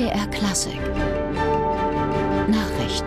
MDR Klassik Nachrichten.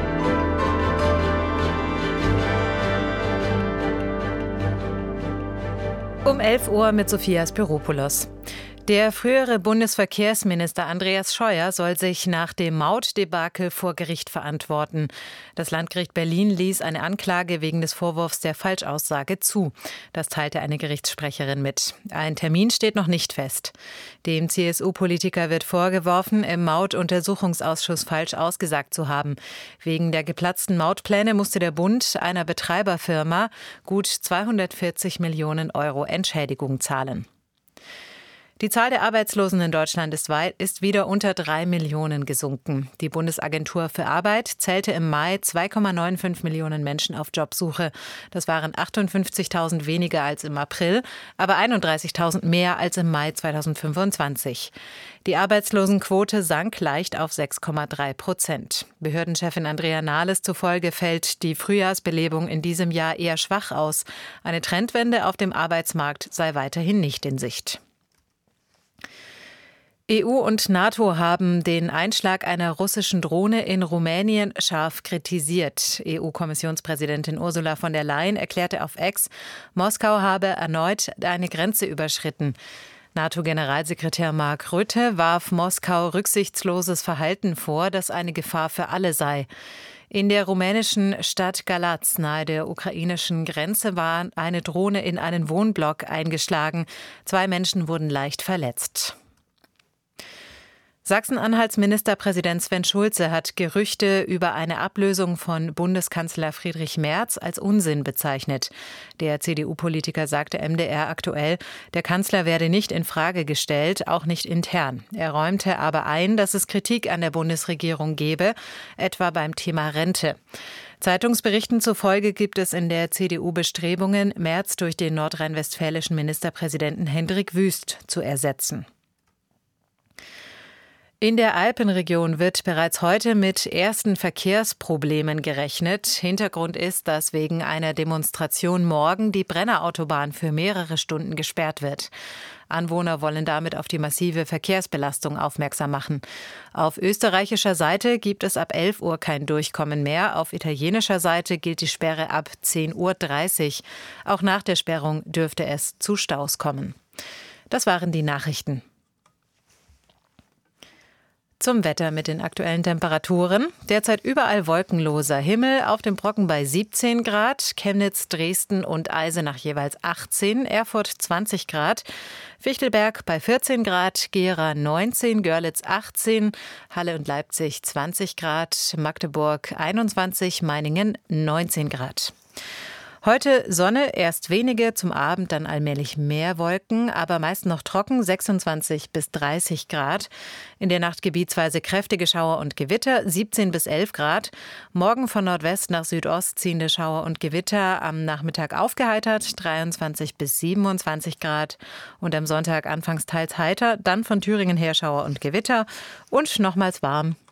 Um 11 Uhr mit Sophia Spiropoulos. Der frühere Bundesverkehrsminister Andreas Scheuer soll sich nach dem Mautdebakel vor Gericht verantworten. Das Landgericht Berlin ließ eine Anklage wegen des Vorwurfs der Falschaussage zu. Das teilte eine Gerichtssprecherin mit. Ein Termin steht noch nicht fest. Dem CSU-Politiker wird vorgeworfen, im Mautuntersuchungsausschuss falsch ausgesagt zu haben. Wegen der geplatzten Mautpläne musste der Bund einer Betreiberfirma gut 240 Millionen Euro Entschädigung zahlen. Die Zahl der Arbeitslosen in Deutschland ist wieder unter 3 Millionen gesunken. Die Bundesagentur für Arbeit zählte im Mai 2,95 Millionen Menschen auf Jobsuche. Das waren 58.000 weniger als im April, aber 31.000 mehr als im Mai 2025. Die Arbeitslosenquote sank leicht auf 6,3%. Behördenchefin Andrea Nahles zufolge fällt die Frühjahrsbelebung in diesem Jahr eher schwach aus. Eine Trendwende auf dem Arbeitsmarkt sei weiterhin nicht in Sicht. EU und NATO haben den Einschlag einer russischen Drohne in Rumänien scharf kritisiert. EU-Kommissionspräsidentin Ursula von der Leyen erklärte auf X, Moskau habe erneut eine Grenze überschritten. NATO-Generalsekretär Mark Rutte warf Moskau rücksichtsloses Verhalten vor, das eine Gefahr für alle sei. In der rumänischen Stadt Galați nahe der ukrainischen Grenze war eine Drohne in einen Wohnblock eingeschlagen. 2 Menschen wurden leicht verletzt. Sachsen-Anhalts Ministerpräsident Sven Schulze hat Gerüchte über eine Ablösung von Bundeskanzler Friedrich Merz als Unsinn bezeichnet. Der CDU-Politiker sagte MDR aktuell, der Kanzler werde nicht in Frage gestellt, auch nicht intern. Er räumte aber ein, dass es Kritik an der Bundesregierung gebe, etwa beim Thema Rente. Zeitungsberichten zufolge gibt es in der CDU Bestrebungen, Merz durch den nordrhein-westfälischen Ministerpräsidenten Hendrik Wüst zu ersetzen. In der Alpenregion wird bereits heute mit ersten Verkehrsproblemen gerechnet. Hintergrund ist, dass wegen einer Demonstration morgen die Brennerautobahn für mehrere Stunden gesperrt wird. Anwohner wollen damit auf die massive Verkehrsbelastung aufmerksam machen. Auf österreichischer Seite gibt es ab 11 Uhr kein Durchkommen mehr. Auf italienischer Seite gilt die Sperre ab 10:30 Uhr. Auch nach der Sperrung dürfte es zu Staus kommen. Das waren die Nachrichten. Zum Wetter mit den aktuellen Temperaturen. Derzeit überall wolkenloser Himmel, auf dem Brocken bei 17 Grad, Chemnitz, Dresden und Eisenach jeweils 18, Erfurt 20 Grad, Fichtelberg bei 14 Grad, Gera 19, Görlitz 18, Halle und Leipzig 20 Grad, Magdeburg 21, Meiningen 19 Grad. Heute Sonne, erst wenige, zum Abend dann allmählich mehr Wolken, aber meist noch trocken, 26 bis 30 Grad. In der Nacht gebietsweise kräftige Schauer und Gewitter, 17 bis 11 Grad. Morgen von Nordwest nach Südost ziehende Schauer und Gewitter, am Nachmittag aufgeheitert, 23 bis 27 Grad. Und am Sonntag anfangs teils heiter, dann von Thüringen her Schauer und Gewitter und nochmals warm,